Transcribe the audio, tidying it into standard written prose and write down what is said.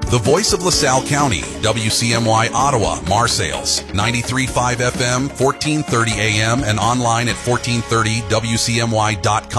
The voice of LaSalle County, WCMY Ottawa, Marseilles, 93.5 FM, 1430 AM, and online at 1430wcmy.com.